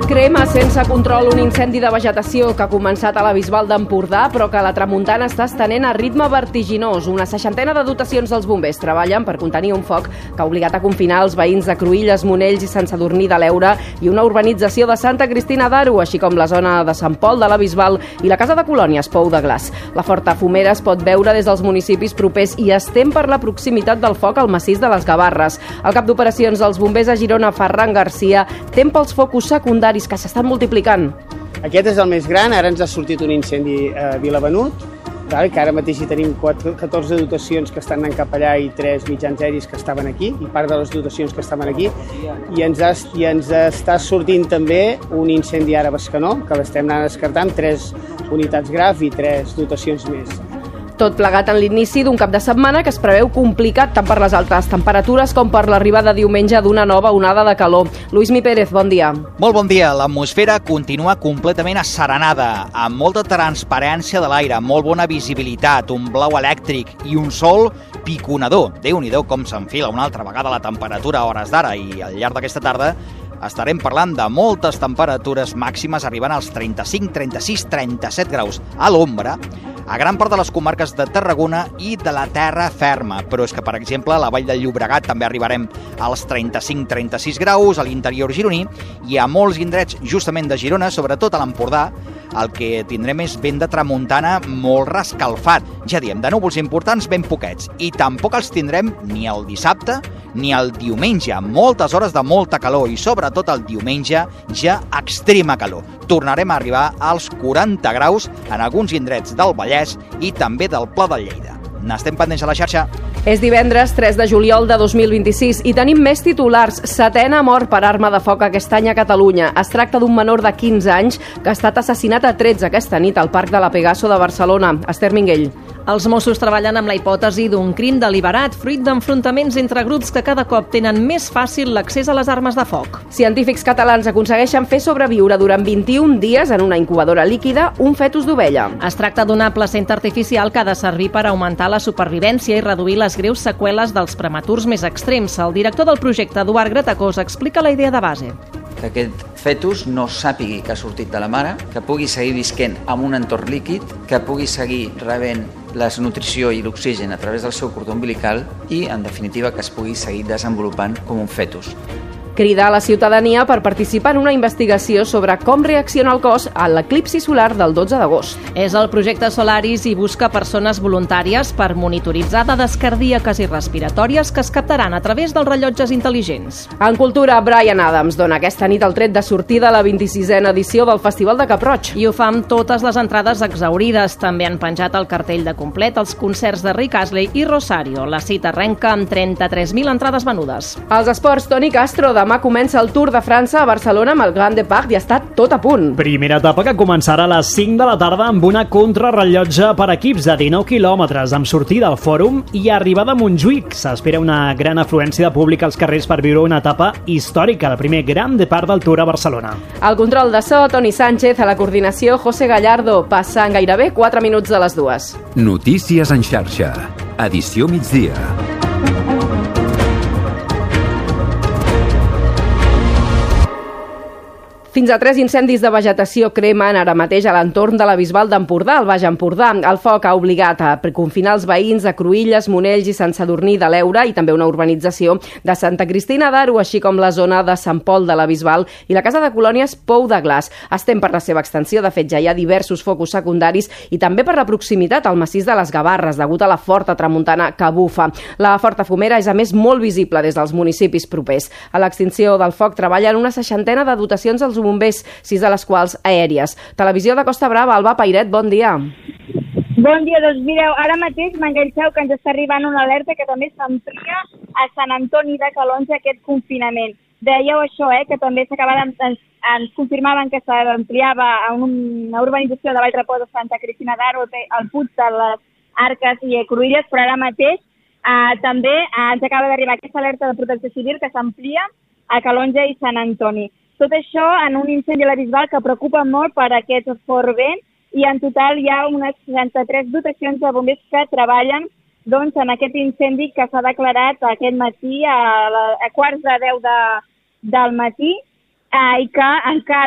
Crema sense control un incendi de vegetació que ha començat a la Bisbal d'Empordà, però que a la tramuntana està estenent a ritme vertiginós. Una seixantena de dotacions dels bombers treballen per contenir un foc que ha obligat a confinar els veïns de Cruïlles, Monells i Sant Sadurní de l'Eure i una urbanització de Santa Cristina d'Aro, així com la zona de Sant Pol de la Bisbal i la casa de colònies Pou de Glaç. La forta fumera es pot veure des dels municipis propers i es tem per la proximitat del foc al massís de les Gavarres. El cap d'operacions dels bombers a Girona, Ferran Garcia, tem pels focus secundaris que s'estan multiplicant. Aquest és el més gran, ara ens ha sortit un incendi a Vilavenut, que ara mateix hi tenim 14 dotacions que estan anant cap allà i 3 mitjans aeris que estaven aquí, i part de les dotacions que estaven aquí, i ens està sortint també un incendi ara a Bescanó, que l'estem anant descartant, 3 unitats GRAF i 3 dotacions més. Tot plegat en l'inici d'un cap de setmana que es preveu complicat tant per les altes temperatures com per l'arribada diumenge d'una nova onada de calor. Luismi Pérez, bon dia. Molt bon dia. L'atmosfera continua completament asserenada, amb molta transparència de l'aire, molt bona visibilitat, un blau elèctric i un sol piconador. Déu-n'hi-do com s'enfila una altra vegada la temperatura a hores d'ara, i al llarg d'aquesta tarda estarem parlant de moltes temperatures màximes arribant als 35, 36, 37 graus a l'ombra a gran part de les comarques de Tarragona i de la terra ferma. Però és que, per exemple, a la Vall del Llobregat també arribarem als 35-36 graus, a l'interior gironí, i a molts indrets justament de Girona, sobretot a l'Empordà, el que tindrem és vent de tramuntana molt rescalfat. Ja diem, de núvols importants ben poquets, i tampoc els tindrem ni el dissabte ni el diumenge. Moltes hores de molta calor i sobretot el diumenge ja extrema calor. Tornarem a arribar als 40 graus en alguns indrets del Vallès i també del Pla de Lleida. N'estem pendents a la xarxa. És divendres 3 de juliol de 2026 i tenim més titulars. 7a mort per arma de foc aquest any a Catalunya. Es tracta d'un menor de 15 anys que ha estat assassinat a 13 aquesta nit al Parc de la Pegaso de Barcelona. Esther Minguell. Els Mossos treballen amb la hipòtesi d'un crim deliberat fruit d'enfrontaments entre grups que cada cop tenen més fàcil l'accés a les armes de foc. Científics catalans aconsegueixen fer sobreviure durant 21 dies en una incubadora líquida un fetus d'ovella. Es tracta d'una placenta artificial que ha de servir per augmentar la supervivència i reduir les greus seqüeles dels prematurs més extrems. El director del projecte, Eduard Gratacós, explica la idea de base. Que aquest fetus no sàpigui que ha sortit de la mare, que pugui seguir visquent en un entorn líquid, que pugui seguir rebent la nutrició i l'oxigen a través del seu cordó umbilical i, en definitiva, que es pugui seguir desenvolupant com un fetus. Crida a la ciutadania per participar en una investigació sobre com reacciona el cos a l'eclipsi solar del 12 d'agost. És el projecte Solaris i busca persones voluntàries per monitoritzar dades cardíaques i respiratòries que es captaran a través dels rellotges intel·ligents. En cultura, Bryan Adams dona aquesta nit el tret de sortida a la 26a edició del Festival de Cap-roig. I ho fa amb totes les entrades exhaurides. També han penjat el cartell de complet els concerts de Rick Astley i Rosario. La cita arrenca amb 33.000 entrades venudes. Als esports, Toni Castro, demà comença el Tour de França a Barcelona amb el Grand Depart i està tot a punt. Primera etapa que començarà a les 5 de la tarda amb una contrarrellotge per equips de 19 quilòmetres amb sortida al Fòrum i arribada a Montjuïc. S'espera una gran afluència de públic als carrers per viure una etapa històrica, el primer Grand Depart del Tour a Barcelona. Al control de so, Toni Sánchez, a la coordinació, José Gallardo. Passen gairebé 4 minuts de les 2. Notícies en xarxa. Edició migdia. Fins a 3 incendis de vegetació cremen ara mateix a l'entorn de la Bisbal d'Empordà, al Baix Empordà. El foc ha obligat a confinar els veïns de Cruïlles, Monells i Sant Sadurní de l'Eure i també una urbanització de Santa Cristina d'Aro, així com la zona de Sant Pol de la Bisbal i la casa de colònies Pou de Glaç. Estem per la seva extensió, de fet ja hi ha diversos focus secundaris i també per la proximitat al massís de les Gavarres, degut a la forta tramuntana que bufa. La forta fumera és a més molt visible des dels municipis propers. A l'extinció del foc treballen una seixantena de dotacions als bombers, 6 de les quals aèries. Televisió de Costa Brava, Alba Pairet, bon dia. Bon dia, doncs mireu, ara mateix m'enganxeu que ens està arribant una alerta que també s'amplia a Sant Antoni de Calonge aquest confinament. Dèieu això, que també ens confirmaven que s'ampliava a una urbanització de Vallrepòs de Santa Cristina d'Aro, el Puig de les Arques i Cruïlles, però ara mateix també ens acaba d'arribar aquesta alerta de protecció civil que s'amplia a Calonge i Sant Antoni. Tot això en un incendi a la Bisbal que preocupa molt per aquest fort vent i en total hi ha unes 63 dotacions de bombers que treballen en aquest incendi que s'ha declarat aquest matí a quarts de 10 del matí i que encara